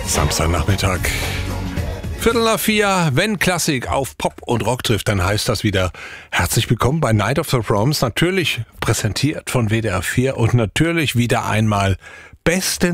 Samstagnachmittag. 3:45, wenn Klassik auf Pop und Rock trifft, dann heißt das wieder herzlich willkommen bei Night of the Proms. Natürlich präsentiert von WDR 4 und natürlich wieder einmal bestens